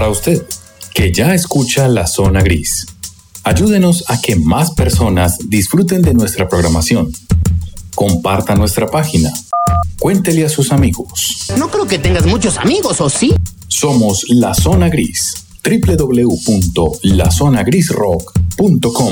para usted, que ya escucha La Zona Gris. Ayúdenos a que más personas disfruten de nuestra programación. Comparta nuestra página. Cuéntele a sus amigos. No creo que tengas muchos amigos, ¿o sí? Somos La Zona Gris. www.lazonagrisrock.com